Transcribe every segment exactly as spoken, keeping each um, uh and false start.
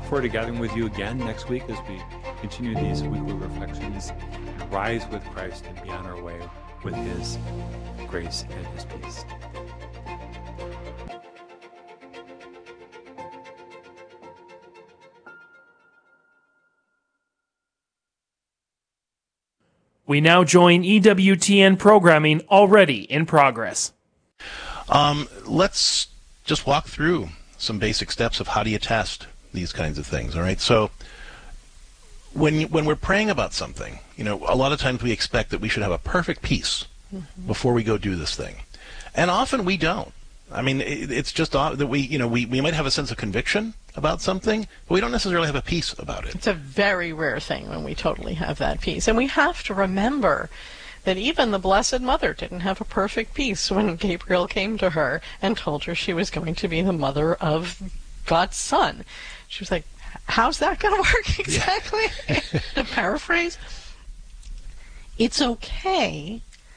look forward to gathering with you again next week as we continue these weekly reflections and rise with Christ and be on our way with His grace and His peace. We now join E W T N programming already in progress. Um, let's just walk through some basic steps of how do you test these kinds of things, all right? So when you, when we're praying about something, you know, a lot of times we expect that we should have a perfect peace mm-hmm. before we go do this thing. And often we don't. I mean, it, it's just uh, that we, you know, we, we might have a sense of conviction about something, but we don't necessarily have a peace about it. It's a very rare thing when we totally have that peace. And we have to remember that even the Blessed Mother didn't have a perfect peace when Gabriel came to her and told her she was going to be the mother of God's Son. She was like, how's that going to work exactly? Yeah. To paraphrase, it's okay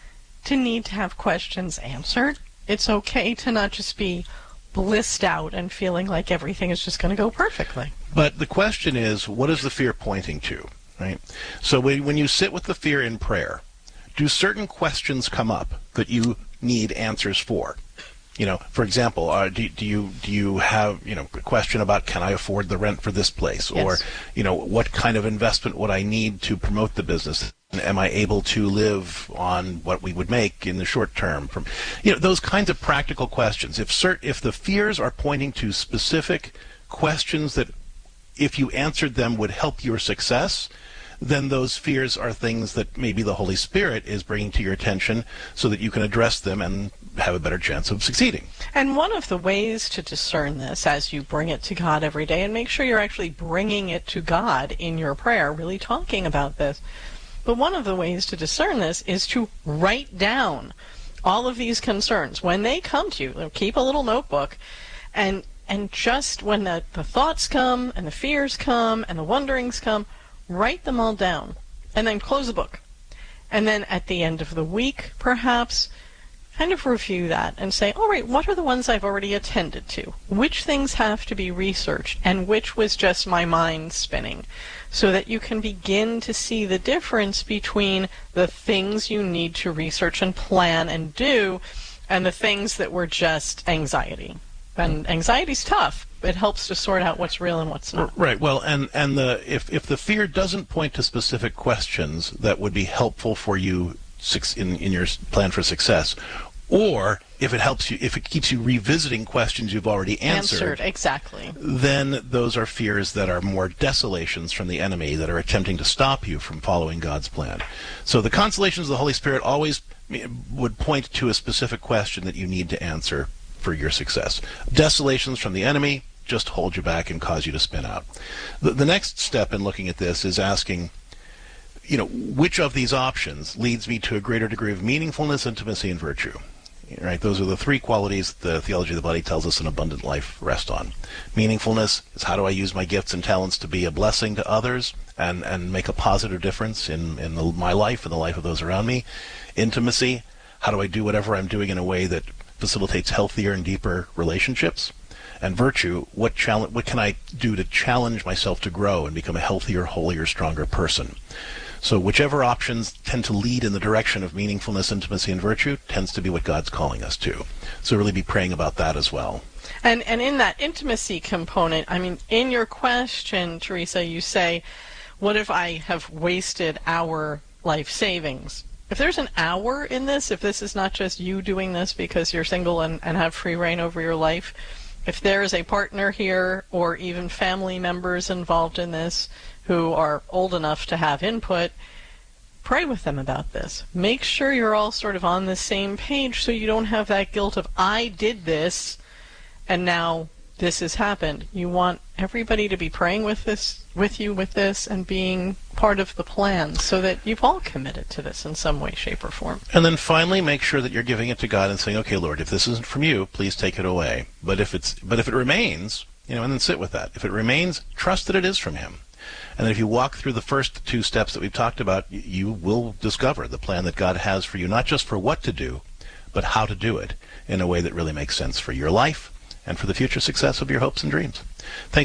to need to have questions answered. It's okay to not just be blissed out and feeling like everything is just going to go perfectly. But the question is, what is the fear pointing to, right? So when, when you sit with the fear in prayer, do certain questions come up that you need answers for? You know, for example, uh, do, do you do you have, you know, a question about can I afford the rent for this place? Yes. Or, you know, what kind of investment would I need to promote the business? And am I able to live on what we would make in the short term? From, you know, those kinds of practical questions. If cert, if the fears are pointing to specific questions that, if you answered them, would help your success, then those fears are things that maybe the Holy Spirit is bringing to your attention so that you can address them and have a better chance of succeeding. And one of the ways to discern this as you bring it to God every day, and make sure you're actually bringing it to God in your prayer, really talking about this, but one of the ways to discern this is to write down all of these concerns. When they come to you, keep a little notebook, and and just when the, the thoughts come, and the fears come, and the wonderings come, write them all down, and then close the book. And then at the end of the week, perhaps, kind of review that and say, all right, what are the ones I've already attended to? Which things have to be researched, and which was just my mind spinning? So that you can begin to see the difference between the things you need to research and plan and do, and the things that were just anxiety. And anxiety's tough. It helps to sort out what's real and what's not. Right. Well, and and the if if the fear doesn't point to specific questions that would be helpful for you in in your plan for success, or if it helps you, if it keeps you revisiting questions you've already answered, answered exactly, then those are fears that are more desolations from the enemy that are attempting to stop you from following God's plan. So the consolations of the Holy Spirit always would point to a specific question that you need to answer for your success. Desolations from the enemy just hold you back and cause you to spin out. The, the next step in looking at this is asking, you know, which of these options leads me to a greater degree of meaningfulness, intimacy, and virtue? Right? Those are the three qualities the theology of the body tells us an abundant life rests on. Meaningfulness is how do I use my gifts and talents to be a blessing to others and, and make a positive difference in, in the, my life and the life of those around me. Intimacy, how do I do whatever I'm doing in a way that facilitates healthier and deeper relationships? And virtue, what challenge, what can I do to challenge myself to grow and become a healthier, holier, stronger person? So whichever options tend to lead in the direction of meaningfulness, intimacy, and virtue tends to be what God's calling us to. So really be praying about that as well. And and in that intimacy component, I mean, in your question, Teresa, you say, what if I have wasted our life savings? If there's an hour in this, if this is not just you doing this because you're single and, and have free reign over your life, if there is a partner here or even family members involved in this who are old enough to have input, pray with them about this. Make sure you're all sort of on the same page so you don't have that guilt of, I did this and now this has happened. You want everybody to be praying with this, with you with this, and being part of the plan so that you've all committed to this in some way, shape, or form. And then finally, make sure that you're giving it to God and saying, okay, Lord, if this isn't from you, please take it away. But if it's, but if it remains, you know, and then sit with that. If it remains, trust that it is from Him. And then if you walk through the first two steps that we've talked about, you will discover the plan that God has for you, not just for what to do, but how to do it in a way that really makes sense for your life and for the future success of your hopes and dreams. Thanks.